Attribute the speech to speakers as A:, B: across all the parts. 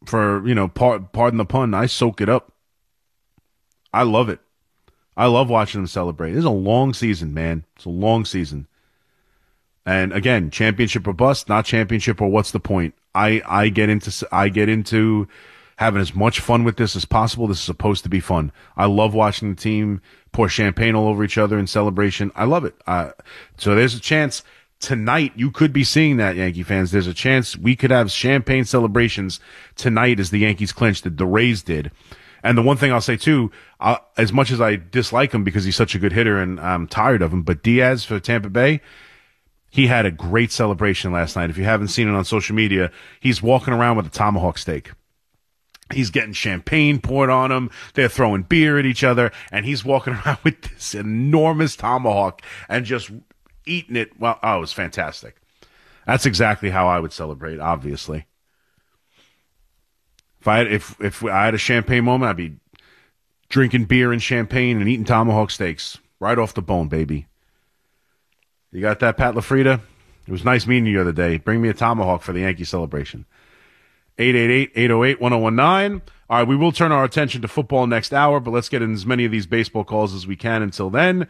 A: for pardon the pun, I soak it up. I love it. I love watching them celebrate. It's a long season, man. It's a long season. And again, championship or bust, not championship or what's the point? I get into having as much fun with this as possible. This is supposed to be fun. I love watching the team pour champagne all over each other in celebration. I love it. So there's a chance tonight you could be seeing that, Yankee fans. There's a chance we could have champagne celebrations tonight as the Yankees clinched it. The Rays did. And the one thing I'll say too, as much as I dislike him because he's such a good hitter and I'm tired of him, but Diaz for Tampa Bay, he had a great celebration last night. If you haven't seen it on social media, he's walking around with a tomahawk steak. He's getting champagne poured on him. They're throwing beer at each other, and he's walking around with this enormous tomahawk and just eating it. Well, it was fantastic. That's exactly how I would celebrate, obviously. If I had a champagne moment, I'd be drinking beer and champagne and eating tomahawk steaks right off the bone, baby. You got that, Pat LaFrida? It was nice meeting you the other day. Bring me a tomahawk for the Yankee celebration. 888-808-1019. All right, we will turn our attention to football next hour, but let's get in as many of these baseball calls as we can until then.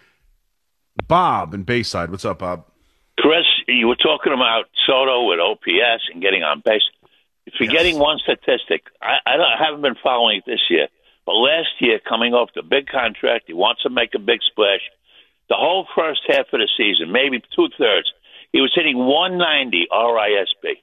A: Bob in Bayside. What's up, Bob?
B: Chris, you were talking about Soto with OPS and getting on base. Forgetting one statistic, I haven't been following it this year, but last year, coming off the big contract, he wants to make a big splash. The whole first half of the season, maybe two-thirds, he was hitting 190 RISP.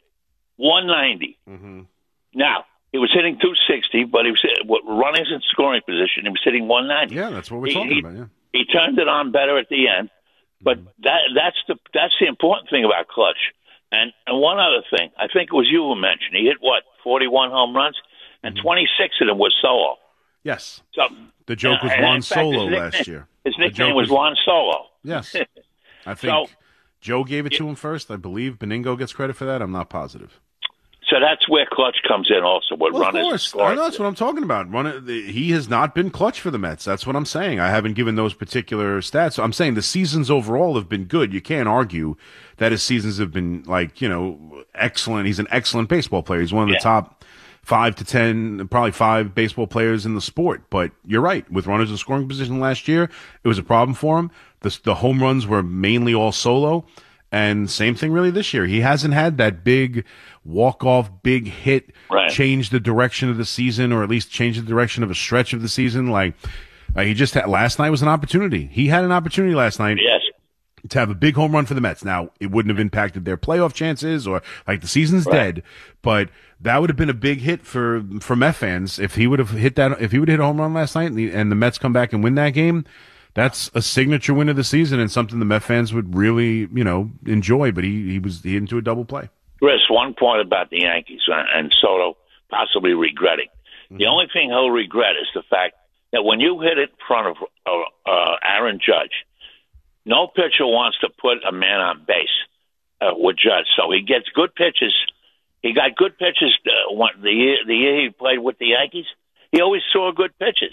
B: 190.
A: Mm-hmm.
B: Now, he was hitting 260, but he was running in scoring position. He was hitting 190.
A: Yeah, that's what we're talking about, yeah.
B: He turned it on better at the end, but that's the important thing about clutch. And one other thing, I think it was you who mentioned, he hit, 41 home runs, and 26 of them were solo.
A: Yes.
B: So,
A: the joke was Juan Solo last year.
B: His nickname was Juan Solo.
A: Yes. I think Joe gave it to him first. I believe Beningo gets credit for that. I'm not positive.
B: So that's where clutch comes in also.
A: Of course. I know, that's what I'm talking about. He has not been clutch for the Mets. That's what I'm saying. I haven't given those particular stats. So I'm saying the seasons overall have been good. You can't argue that his seasons have been, excellent. He's an excellent baseball player. He's one of the top 5 to 10, probably 5 baseball players in the sport. But you're right. With runners in scoring position last year, it was a problem for him. The home runs were mainly all solo. And same thing really this year. He hasn't had that big walk-off, big hit, change the direction of the season, or at least change the direction of a stretch of the season. He just had, last night was an opportunity. He had an opportunity last night to have a big home run for the Mets. Now, it wouldn't have impacted their playoff chances or the season's dead, but that would have been a big hit for Met fans if he would have hit that. If he would hit a home run last night and the Mets come back and win that game. That's a signature win of the season and something the Met fans would really, enjoy. But he into a double play.
B: Chris, one point about the Yankees and Soto possibly regretting. Mm-hmm. The only thing he'll regret is the fact that when you hit it in front of Aaron Judge, no pitcher wants to put a man on base with Judge. So he gets good pitches. He got good pitches the year he played with the Yankees. He always saw good pitches.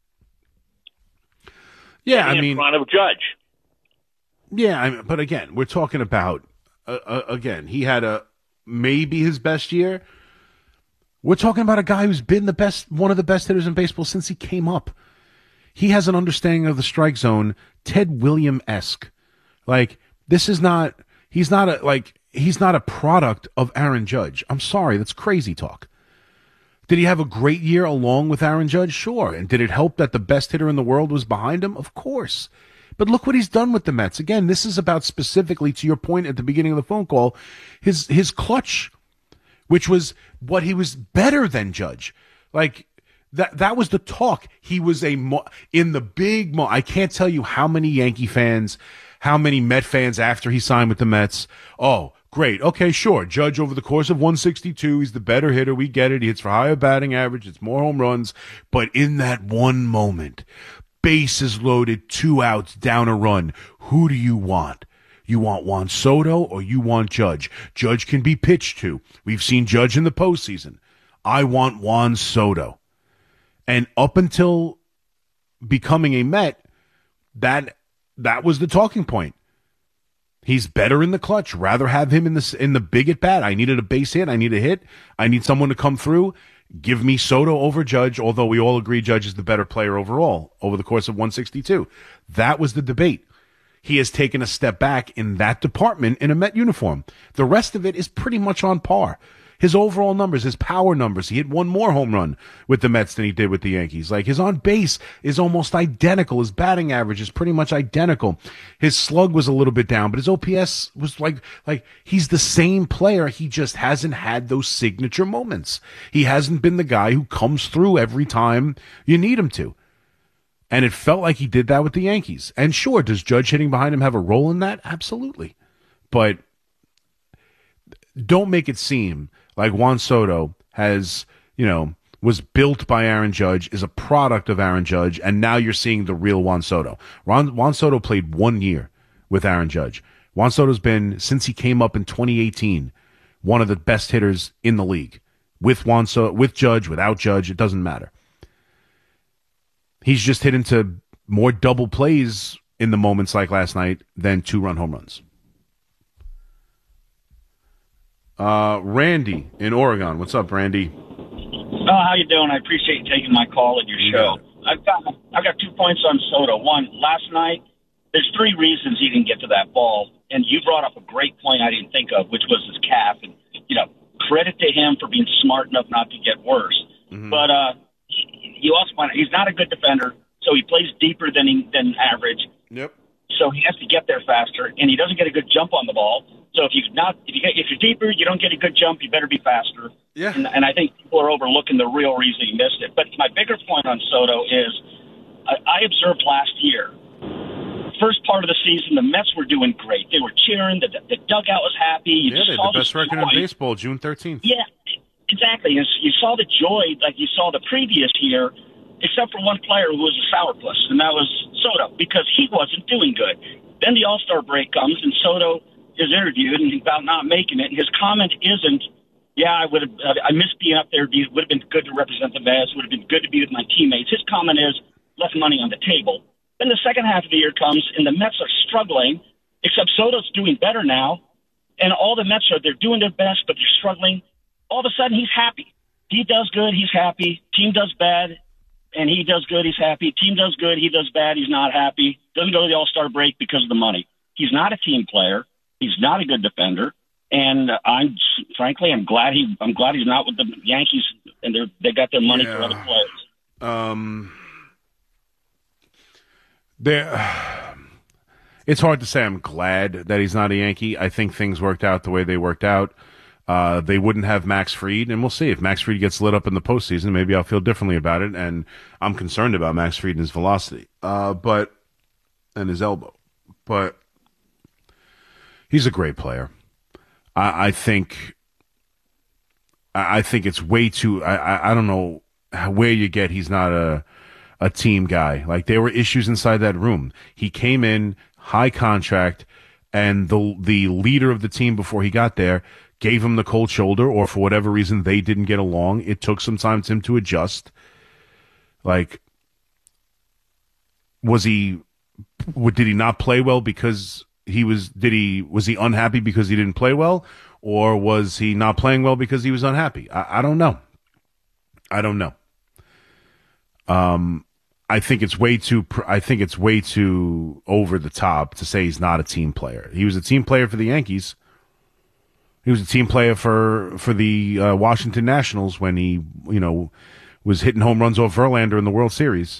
A: Yeah,
B: in front of Judge.
A: Yeah, but again, we're talking about he had maybe his best year. We're talking about a guy who's been one of the best hitters in baseball since he came up. He has an understanding of the strike zone, Ted Williams-esque. He's not a product of Aaron Judge. I'm sorry, that's crazy talk. Did he have a great year along with Aaron Judge? Sure. And did it help that the best hitter in the world was behind him? Of course. But look what he's done with the Mets. Again, this is about specifically, to your point at the beginning of the phone call, his clutch, which was what he was better than Judge. That was the talk. He was in the big I can't tell you how many Yankee fans, how many Met fans after he signed with the Mets. Oh, great. Okay, sure. Judge over the course of 162, he's the better hitter. We get it. He hits for higher batting average. It's more home runs. But in that one moment, bases loaded, 2 outs, down a run. Who do you want? You want Juan Soto or you want Judge? Judge can be pitched to. We've seen Judge in the postseason. I want Juan Soto. And up until becoming a Met, that was the talking point. He's better in the clutch. Rather have him in the big at bat. I needed a base hit. I need a hit. I need someone to come through. Give me Soto over Judge, although we all agree Judge is the better player overall over the course of 162. That was the debate. He has taken a step back in that department in a Met uniform. The rest of it is pretty much on par. His overall numbers, his power numbers, he hit one more home run with the Mets than he did with the Yankees. Like, his on base is almost identical. His batting average is pretty much identical. His slug was a little bit down, but his OPS was like he's the same player. He just hasn't had those signature moments. He hasn't been the guy who comes through every time you need him to. And it felt like he did that with the Yankees. And sure, does Judge hitting behind him have a role in that? Absolutely. But don't make it seem like Juan Soto was built by Aaron Judge, is a product of Aaron Judge, and now you're seeing the real Juan Soto. Juan Soto played 1 year with Aaron Judge. Juan Soto's been, since he came up in 2018, one of the best hitters in the league. With Judge, without Judge, it doesn't matter. He's just hit into more double plays in the moments like last night than 2-run home runs. Randy in Oregon. What's up, Randy?
C: Oh, how you doing? I appreciate you taking my call and your show. I've got 2 points on Soto. One, last night, there's 3 reasons he didn't get to that ball, and you brought up a great point I didn't think of, which was his calf. And credit to him for being smart enough not to get worse. Mm-hmm. But you also point out he's not a good defender, so he plays deeper than average.
A: Yep.
C: So he has to get there faster, and he doesn't get a good jump on the ball. So if you're deeper, you don't get a good jump. You better be faster.
A: Yeah.
C: And I think people are overlooking the real reason he missed it. But my bigger point on Soto is I observed last year, first part of the season, the Mets were doing great. They were cheering. The dugout was happy.
A: They had the best record in baseball, June 13th.
C: Yeah, exactly. And you saw the joy like you saw the previous year, except for one player who was a sourpuss, and that was Soto, because he wasn't doing good. Then the All-Star break comes, and Soto is interviewed and about not making it. And his comment isn't, I miss being up there. It would have been good to represent the Mets. Would have been good to be with my teammates. His comment is, left money on the table. Then the second half of the year comes, and the Mets are struggling, except Soto's doing better now. And all the Mets they're doing their best, but they're struggling. All of a sudden, he's happy. He does good, he's happy. Team does bad, and he does good, he's happy. Team does good, he does bad, he's not happy. Doesn't go to the All-Star break because of the money. He's not a team player. He's not a good defender. And I'm glad he's not with the Yankees, and they got their money for other players.
A: It's hard to say I'm glad that he's not a Yankee. I think things worked out the way they worked out. They wouldn't have Max Fried, and we'll see. If Max Fried gets lit up in the postseason, maybe I'll feel differently about it, and I'm concerned about Max Fried and his velocity and his elbow. But he's a great player. I think it's way too. I don't know where you get he's not a team guy. Like, there were issues inside that room. He came in high contract, and the leader of the team before he got there gave him the cold shoulder, or for whatever reason they didn't get along. It took some time for him to adjust. Like, did he not play well because was he unhappy because he didn't play well, or was he not playing well because he was unhappy? I don't know. I think it's way too over the top to say he's not a team player. He was a team player for the Yankees. He was a team player for the Washington Nationals when he, was hitting home runs off Verlander in the World Series.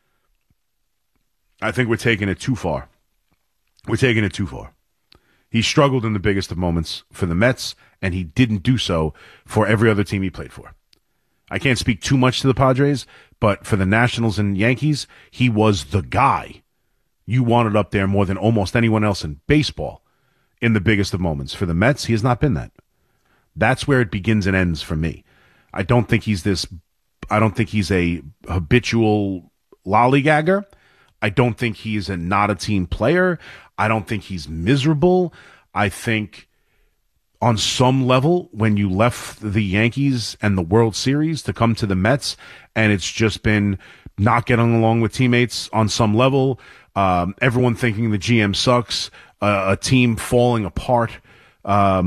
A: I think we're taking it too far. He struggled in the biggest of moments for the Mets, and he didn't do so for every other team he played for. I can't speak too much to the Padres, but for the Nationals and Yankees, he was the guy you wanted up there more than almost anyone else in baseball in the biggest of moments. For the Mets, he has not been that. That's where it begins and ends for me. I don't think he's a habitual lollygagger. I don't think he's not a team player. I don't think he's miserable. I think on some level, when you left the Yankees and the World Series to come to the Mets, and it's just been not getting along with teammates on some level, everyone thinking the GM sucks, a team falling apart, a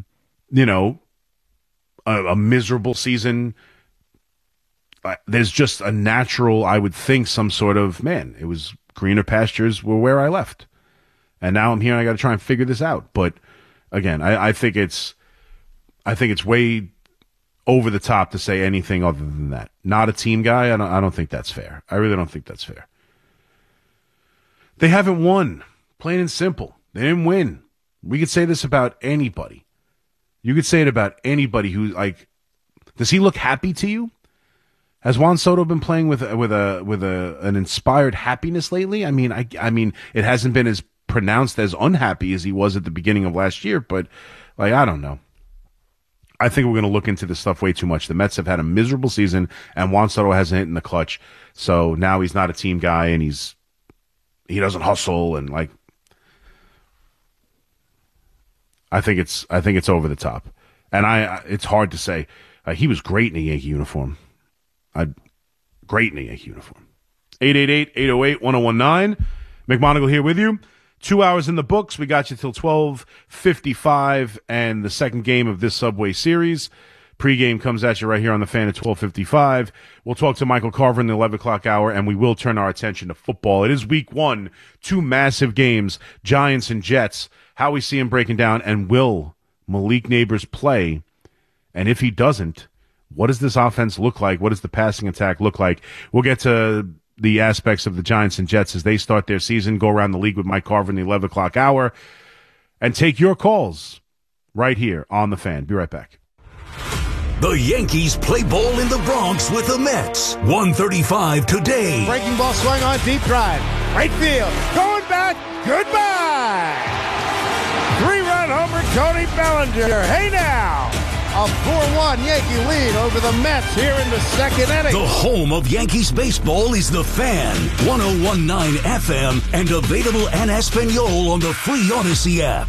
A: miserable season. There's just a natural, I would think, some sort of, man, it was greener pastures were where I left. And now I'm here and I got to try and figure this out. But again, I think it's way over the top to say anything other than that. Not a team guy. I don't think that's fair. I really don't think that's fair. They haven't won. Plain and simple. They didn't win. We could say this about anybody. You could say it about anybody who, like, does he look happy to you? Has Juan Soto been playing with an inspired happiness lately? I mean, it hasn't been as pronounced as unhappy as he was at the beginning of last year, but like, I don't know. I think we're going to look into this stuff way too much. The Mets have had a miserable season, and Juan Soto hasn't hit in the clutch, so now he's not a team guy, and he doesn't hustle, and like, I think it's over the top, and it's hard to say. He was great in a Yankee uniform. Great in a Yankee uniform. 888-808-1019. McMonagle here with you. 2 hours in the books. We got you till 12:55, and the second game of this Subway Series. Pregame comes at you right here on the Fan at 12:55. We'll talk to Michael Carver in the 11 o'clock hour, and we will turn our attention to football. It is week one. Two massive games, Giants and Jets. How we see him breaking down, and will Malik Neighbors play? And if he doesn't, what does this offense look like? What does the passing attack look like? We'll get to the aspects of the Giants and Jets as they start their season, go around the league with Mike Carver in the 11 o'clock hour, and take your calls right here on The Fan. Be right back.
D: The Yankees play ball in the Bronx with the Mets. 1:35 today.
E: Breaking ball swung on, deep drive. Right field. Going back. Goodbye. 3-run homer, Cody Bellinger. Hey now. A 4-1 Yankee lead over the Mets here in the second inning.
D: The home of Yankees baseball is The Fan. 101.9 FM and available en Espanol on the free Odyssey app.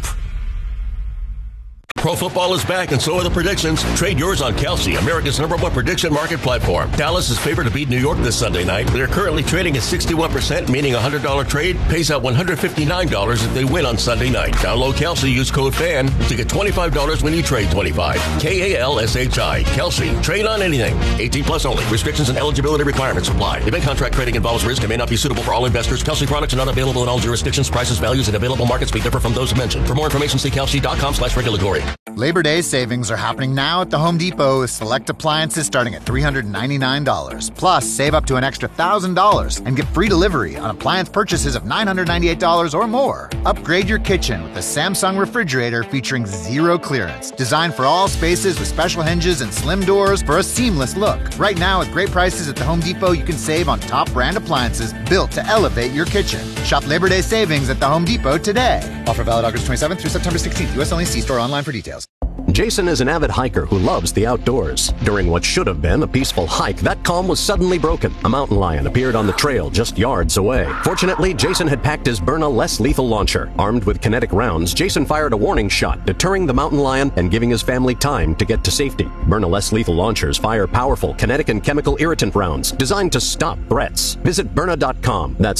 F: Pro football is back, and so are the predictions. Trade yours on Kalshi, America's #1 prediction market platform. Dallas is favored to beat New York this Sunday night. They're currently trading at 61%, meaning a $100 trade pays out $159 if they win on Sunday night. Download Kalshi, use code FAN to get $25 when you trade 25. Kalshi. Kalshi. Trade on anything. 18 plus only. Restrictions and eligibility requirements apply. Event contract trading involves risk and may not be suitable for all investors. Kalshi products are not available in all jurisdictions. Prices, values, and available markets may differ from those mentioned. For more information, see Kalshi.com/regulatory.
G: Labor Day savings are happening now at the Home Depot with select appliances starting at $399. Plus, save up to an extra $1,000 and get free delivery on appliance purchases of $998 or more. Upgrade your kitchen with the Samsung refrigerator featuring zero clearance. Designed for all spaces with special hinges and slim doors for a seamless look. Right now, with great prices at the Home Depot, you can save on top brand appliances built to elevate your kitchen. Shop Labor Day savings at the Home Depot today. Offer valid August 27th through September 16th. U.S. only. See store online for details.
H: Jason is an avid hiker who loves the outdoors. During what should have been a peaceful hike, that calm was suddenly broken. A mountain lion appeared on the trail just yards away. Fortunately, Jason had packed his Byrna less lethal launcher. Armed with kinetic rounds, Jason fired a warning shot, deterring the mountain lion and giving his family time to get to safety. Byrna less lethal launchers fire powerful kinetic and chemical irritant rounds designed to stop threats. Visit Byrna.com. That's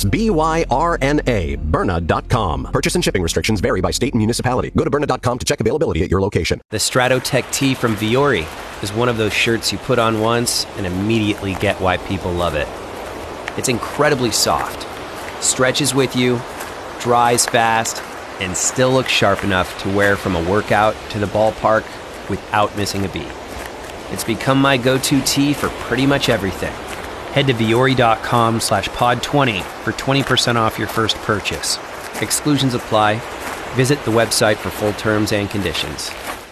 H: Byrna. Byrna.com. Purchase and shipping restrictions vary by state and municipality. Go to Byrna.com to check availability at your location.
I: The Stratotech tee from Viore is one of those shirts you put on once and immediately get why people love it. It's incredibly soft, stretches with you, dries fast, and still looks sharp enough to wear from a workout to the ballpark without missing a beat. It's become my go-to tee for pretty much everything. Head to Viore.com/pod20 for 20% off your first purchase. Exclusions apply. Visit the website for full terms and conditions.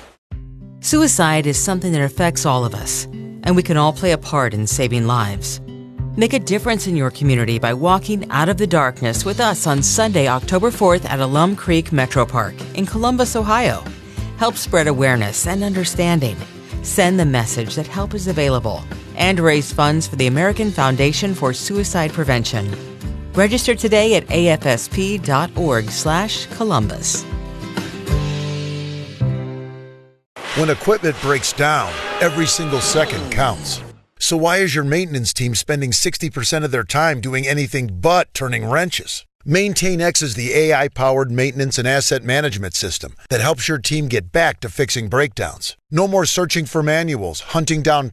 J: Suicide is something that affects all of us, and we can all play a part in saving lives. Make a difference in your community by walking out of the darkness with us on Sunday, October 4th at Alum Creek Metro Park in Columbus, Ohio. Help spread awareness and understanding. Send the message that help is available and raise funds for the American Foundation for Suicide Prevention. Register today at afsp.org/Columbus.
K: When equipment breaks down, every single second counts. So why is your maintenance team spending 60% of their time doing anything but turning wrenches? MaintainX is the AI-powered maintenance and asset management system that helps your team get back to fixing breakdowns. No more searching for manuals, hunting down